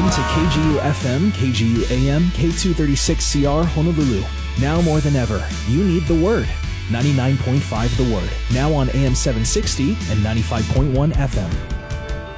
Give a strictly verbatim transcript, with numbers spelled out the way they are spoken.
in to K G U F M, K G U A M, K two thirty-six C R Honolulu. Now more than ever, you need the Word. ninety-nine point five The Word. Now on A M seven sixty and ninety-five point one F M.